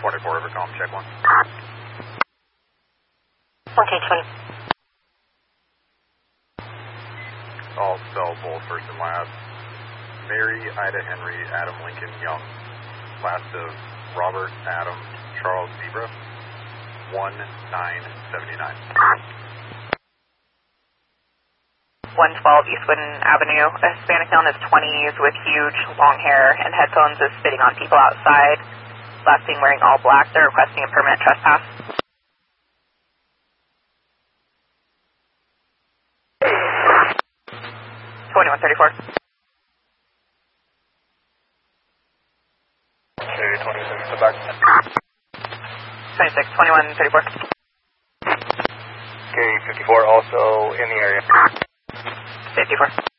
44 Rivercom, check 1. Okay, 20. I'll spell both first and last. Mary, Ida, Henry, Adam, Lincoln, Young. Last of Robert, Adam, Charles, Zebra. 1979. 112 Eastwood Avenue. A Hispanic male in his 20s with huge long hair and headphones is spitting on people outside. Last seen wearing all black. They're requesting a permanent trespass. 2134. Okay, 26, step back. 26, 2134. Okay, 54 also in the area. 54.